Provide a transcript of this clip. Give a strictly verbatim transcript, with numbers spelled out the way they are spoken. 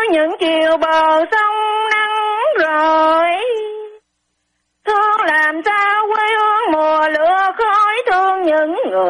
những chiều bờ sông nắng rọi. Thương làm sao quê hương mùa lửa khói, thương những người